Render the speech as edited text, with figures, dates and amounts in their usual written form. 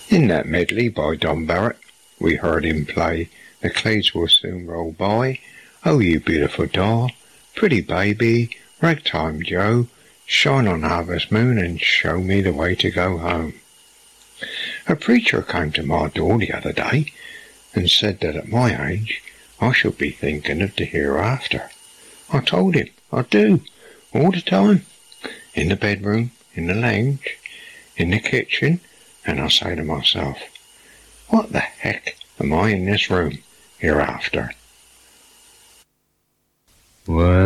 In that medley by Don Barrett, we heard him play, "The clouds will soon roll by," "Oh, you beautiful doll," "Pretty baby," "Ragtime Joe," "Shine on harvest moon and show me the way to go home." A preacher came to my door the other day and said that at my age I should be thinking of the hereafter. I told him I do, all the time, in the bedroom, in the lounge, in the kitchen, and I say to myself, what the heck am I in this room hereafter? Well,